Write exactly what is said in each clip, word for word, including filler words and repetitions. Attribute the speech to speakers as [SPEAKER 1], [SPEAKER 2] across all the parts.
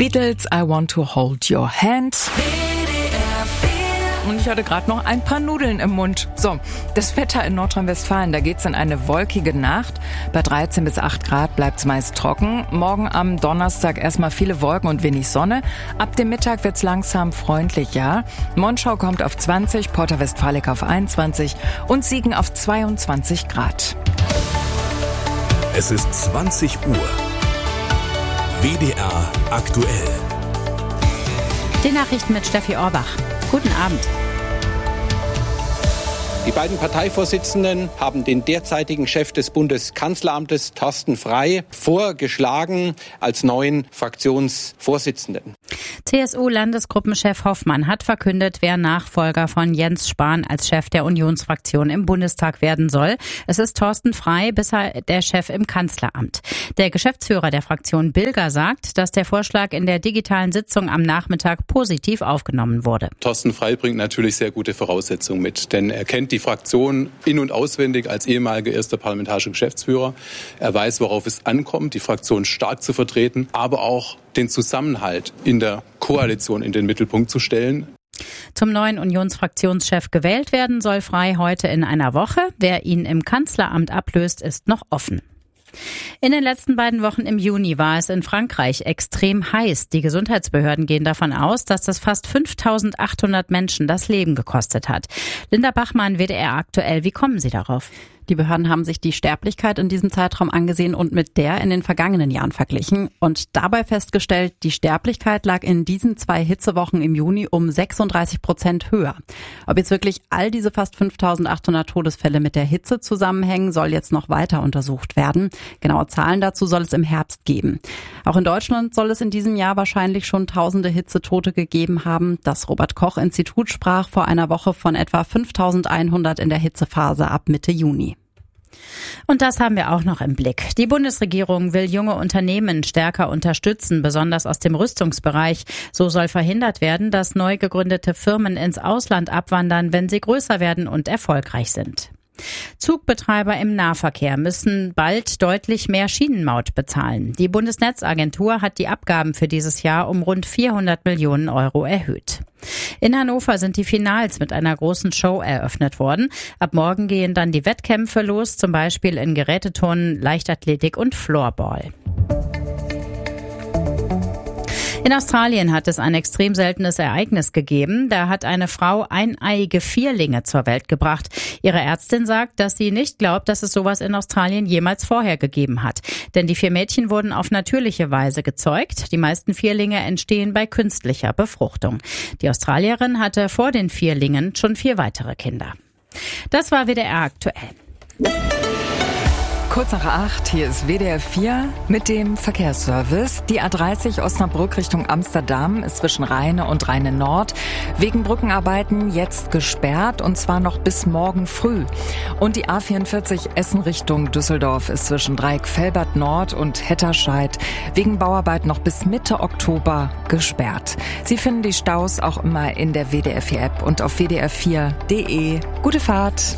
[SPEAKER 1] Beatles, I Want to Hold Your Hand. Und ich hatte gerade noch ein paar Nudeln im Mund. So, das Wetter in Nordrhein-Westfalen, da geht's in eine wolkige Nacht. Bei dreizehn bis acht Grad bleibt's meist trocken. Morgen am Donnerstag erstmal viele Wolken und wenig Sonne. Ab dem Mittag wird's langsam freundlicher. Monschau kommt auf zwanzig, Porta Westfalica auf einundzwanzig und Siegen auf zweiundzwanzig Grad.
[SPEAKER 2] Es ist zwanzig Uhr. W D R aktuell.
[SPEAKER 3] Die Nachrichten mit Steffi Orbach. Guten Abend.
[SPEAKER 4] Die beiden Parteivorsitzenden haben den derzeitigen Chef des Bundeskanzleramtes, Thorsten Frey, vorgeschlagen als neuen Fraktionsvorsitzenden.
[SPEAKER 3] C S U-Landesgruppenchef Hoffmann hat verkündet, wer Nachfolger von Jens Spahn als Chef der Unionsfraktion im Bundestag werden soll. Es ist Thorsten Frey, bisher der Chef im Kanzleramt. Der Geschäftsführer der Fraktion Bilger sagt, dass der Vorschlag in der digitalen Sitzung am Nachmittag positiv aufgenommen wurde.
[SPEAKER 5] Thorsten Frey bringt natürlich sehr gute Voraussetzungen mit, denn er kennt die Fraktion in- und auswendig als ehemaliger erster parlamentarischer Geschäftsführer. Er weiß, worauf es ankommt, die Fraktion stark zu vertreten, aber auch den Zusammenhalt in der Koalition in den Mittelpunkt zu stellen.
[SPEAKER 3] Zum neuen Unionsfraktionschef gewählt werden soll Frey heute in einer Woche. Wer ihn im Kanzleramt ablöst, ist noch offen. In den letzten beiden Wochen im Juni war es in Frankreich extrem heiß. Die Gesundheitsbehörden gehen davon aus, dass das fast fünftausendachthundert Menschen das Leben gekostet hat. Linda Bachmann, W D R aktuell, wie kommen Sie darauf?
[SPEAKER 6] Die Behörden haben sich die Sterblichkeit in diesem Zeitraum angesehen und mit der in den vergangenen Jahren verglichen und dabei festgestellt, die Sterblichkeit lag in diesen zwei Hitzewochen im Juni um sechsunddreißig Prozent höher. Ob jetzt wirklich all diese fast fünftausendachthundert Todesfälle mit der Hitze zusammenhängen, soll jetzt noch weiter untersucht werden. Genaue Zahlen dazu soll es im Herbst geben. Auch in Deutschland soll es in diesem Jahr wahrscheinlich schon tausende Hitzetote gegeben haben. Das Robert-Koch-Institut sprach vor einer Woche von etwa fünftausendeinhundert in der Hitzephase ab Mitte Juni.
[SPEAKER 3] Und das haben wir auch noch im Blick. Die Bundesregierung will junge Unternehmen stärker unterstützen, besonders aus dem Rüstungsbereich. So soll verhindert werden, dass neu gegründete Firmen ins Ausland abwandern, wenn sie größer werden und erfolgreich sind. Zugbetreiber im Nahverkehr müssen bald deutlich mehr Schienenmaut bezahlen. Die Bundesnetzagentur hat die Abgaben für dieses Jahr um rund vierhundert Millionen Euro erhöht. In Hannover sind die Finals mit einer großen Show eröffnet worden. Ab morgen gehen dann die Wettkämpfe los, zum Beispiel in Geräteturnen, Leichtathletik und Floorball. In Australien hat es ein extrem seltenes Ereignis gegeben. Da hat eine Frau eineiige Vierlinge zur Welt gebracht. Ihre Ärztin sagt, dass sie nicht glaubt, dass es sowas in Australien jemals vorher gegeben hat. Denn die vier Mädchen wurden auf natürliche Weise gezeugt. Die meisten Vierlinge entstehen bei künstlicher Befruchtung. Die Australierin hatte vor den Vierlingen schon vier weitere Kinder. Das war W D R aktuell.
[SPEAKER 1] Kurz nach acht, hier ist W D R vier mit dem Verkehrsservice. Die A dreißig Osnabrück Richtung Amsterdam ist zwischen Rheine und Rheine Nord wegen Brückenarbeiten jetzt gesperrt und zwar noch bis morgen früh. Und die A vierundvierzig Essen Richtung Düsseldorf ist zwischen Dreieck-Velbert Nord und Hetterscheid wegen Bauarbeit noch bis Mitte Oktober gesperrt. Sie finden die Staus auch immer in der W D R vier App und auf w d r vier punkt d e. Gute Fahrt!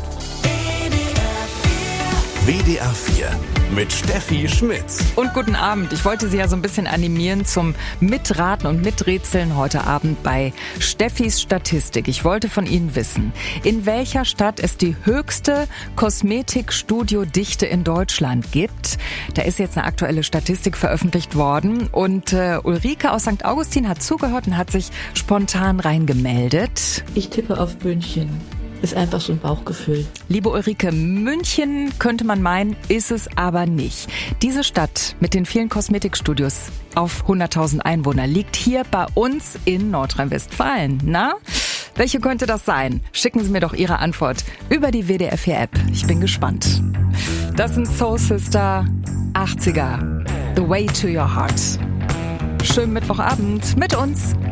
[SPEAKER 2] W D R vier mit Steffi Schmitz.
[SPEAKER 1] Und guten Abend. Ich wollte Sie ja so ein bisschen animieren zum Mitraten und Miträtseln heute Abend bei Steffis Statistik. Ich wollte von Ihnen wissen, in welcher Stadt es die höchste Kosmetikstudiodichte in Deutschland gibt. Da ist jetzt eine aktuelle Statistik veröffentlicht worden und äh, Ulrike aus Sankt Augustin hat zugehört und hat sich spontan reingemeldet.
[SPEAKER 7] Ich tippe auf München. Ist einfach so ein Bauchgefühl.
[SPEAKER 1] Liebe Ulrike, München könnte man meinen, ist es aber nicht. Diese Stadt mit den vielen Kosmetikstudios auf hunderttausend Einwohner liegt hier bei uns in Nordrhein-Westfalen. Na, welche könnte das sein? Schicken Sie mir doch Ihre Antwort über die W D R vier App. Ich bin gespannt. Das sind Soul Sister achtziger. The Way to Your Heart. Schönen Mittwochabend mit uns.